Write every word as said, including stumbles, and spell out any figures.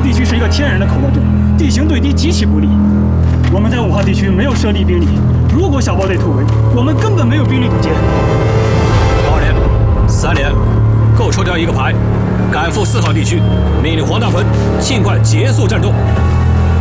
地区是一个天然的口袋阵，地形对敌极其不利。我们在五号地区没有设立兵力，如果小包队突围，我们根本没有兵力堵截。 二连、三连，各抽调一个排，赶赴四号地区，命令黄大魂尽快结束战斗。